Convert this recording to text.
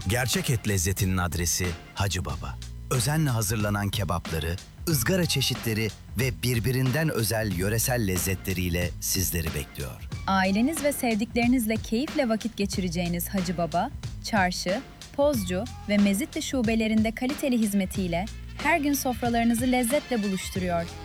Gerçek et lezzetinin adresi Hacı Baba. Özenle hazırlanan kebapları, ızgara çeşitleri ve birbirinden özel yöresel lezzetleriyle sizleri bekliyor. Aileniz ve sevdiklerinizle keyifle vakit geçireceğiniz Hacı Baba, Çarşı, Pozcu ve Mezitli şubelerinde kaliteli hizmetiyle her gün sofralarınızı lezzetle buluşturuyor.